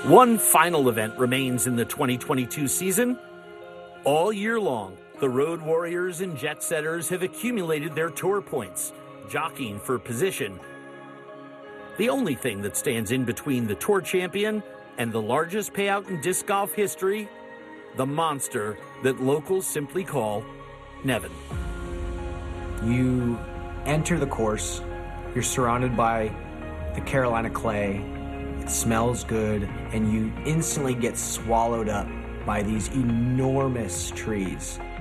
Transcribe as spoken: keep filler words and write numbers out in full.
One final event remains in the twenty twenty-two season. All year long, the Road Warriors and Jet Setters have accumulated their tour points, jockeying for position. The only thing that stands in between the tour champion and the largest payout in disc golf history, the monster that locals simply call Nevin. You enter the course, you're surrounded by the Carolina clay, it smells good, and you instantly get swallowed up by these enormous trees.